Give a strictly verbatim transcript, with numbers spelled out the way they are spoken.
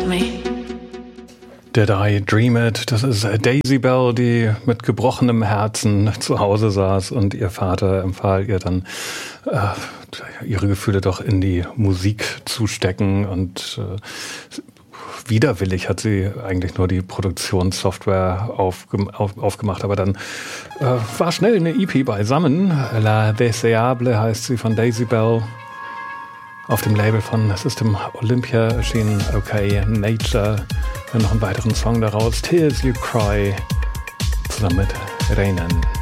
about me. Did I Dream It? Das ist Daisy Bell, die mit gebrochenem Herzen zu Hause saß und ihr Vater empfahl ihr dann, äh, ihre Gefühle doch in die Musik zu stecken und äh, widerwillig hat sie eigentlich nur die Produktionssoftware aufge- auf- aufgemacht, aber dann äh, war schnell eine E P beisammen. La Deseable heißt sie von Daisy Bell. Auf dem Label von System Olympia erschienen Okay Nature. Noch einen weiteren Song daraus, Tears You Cry, zusammen mit Reinen.